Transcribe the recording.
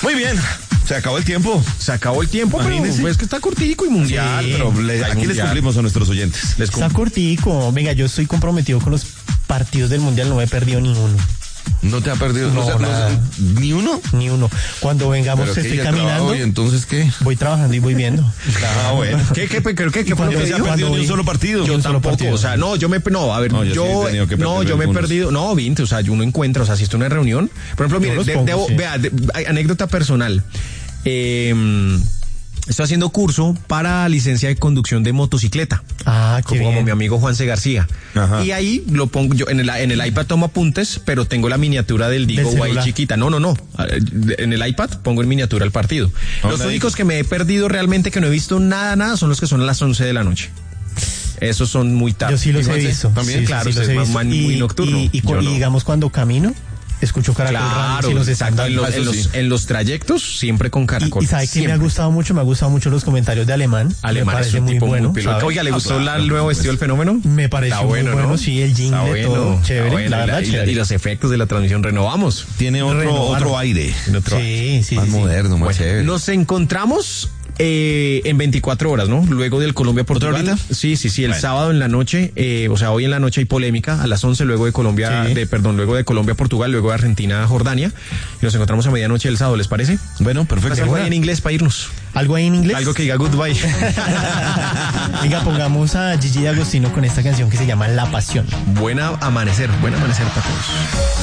Muy bien. Se acabó el tiempo. Se acabó el tiempo, pero es que está cortico y mundial. Sí, pero aquí les cumplimos a nuestros oyentes. Está cortico. Venga, yo estoy comprometido con los partidos del mundial, no me he perdido ninguno. ¿No te ha perdido? No, ¿Ni uno? Ni uno. Cuando vengamos, estoy caminando. ¿Y entonces qué? Voy trabajando y voy viendo. Ah, bueno. ¿Qué fue lo que se ha perdido ni un solo partido? Yo tampoco, o sea, yo me he perdido, Vinte, o sea, uno encuentra, o sea, si estoy en una reunión, por ejemplo, mire, vea, anécdota personal, estoy haciendo curso para licencia de conducción de motocicleta. Ah, qué como bien. mi amigo Juanse García. Ajá. Y ahí lo pongo yo en el iPad, tomo apuntes, pero tengo la miniatura del Digo Guay chiquita. No. En el iPad pongo en miniatura el partido. Los únicos que me he perdido realmente, que no he visto nada, son los que son a las 11 de la noche. Esos son muy tarde. Yo sí los he visto. También, sí, claro, sí, es muy nocturno. Y digamos, cuando camino, escucho Caracol Radio, si los están dando. En los trayectos, siempre con Caracol. Y ¿sabe qué me ha gustado mucho? Me ha gustado mucho los comentarios de Alemán. Me parece es un muy tipo bueno. Oiga, ¿le gustó el nuevo vestido del fenómeno? Me pareció muy bueno, ¿no? Sí, el jingle, todo chévere, la verdad, chévere. Y los efectos de la transmisión, renovamos. Tiene otro aire. Sí. Más moderno, más chévere. Nos encontramos en 24 horas, ¿no? Luego del Colombia-Portugal. ¿Otra horita? Sí, el sábado en la noche, o sea, hoy en la noche hay polémica, a las 11 luego de Colombia-Portugal, luego de Argentina-Jordania, y nos encontramos a medianoche el sábado, ¿les parece? Bueno, perfecto. Algo ahí en inglés para irnos. ¿Algo ahí en inglés? Algo que diga goodbye. Venga, pongamos a Gigi D'Agostino con esta canción que se llama La Pasión. Buen amanecer para todos.